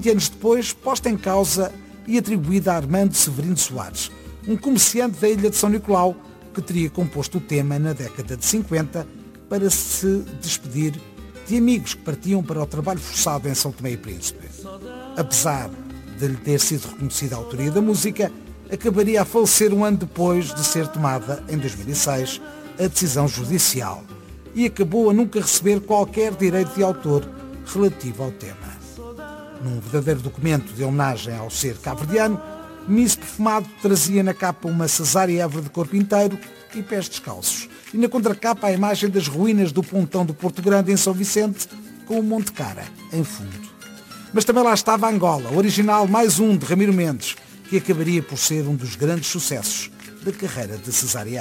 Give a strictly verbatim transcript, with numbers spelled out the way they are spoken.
vinte anos depois, posta em causa e atribuída a Armando Severino Soares, um comerciante da ilha de São Nicolau que teria composto o tema na década de cinquenta para se despedir de amigos que partiam para o trabalho forçado em São Tomé e Príncipe. Apesar de lhe ter sido reconhecida a autoria da música, acabaria a falecer um ano depois de ser tomada, em dois mil e seis, a decisão judicial e acabou a nunca receber qualquer direito de autor relativo ao tema. Num verdadeiro documento de homenagem ao ser cabo-verdiano, Miss Perfumado trazia na capa uma cesárea Évora de corpo inteiro e pés descalços, e na contracapa a imagem das ruínas do pontão do Porto Grande em São Vicente, com o Monte Cara em fundo. Mas também lá estava Angola, original mais um de Ramiro Mendes, que acabaria por ser um dos grandes sucessos da carreira de Cesária.